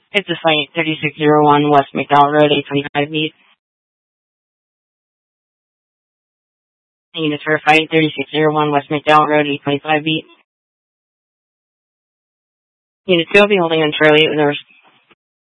It's a site 3601 West McDowell Road, 825 beat. Units for fight 3601 West McDowell Road, 825 beat. Unit 2 will be holding on Charlie with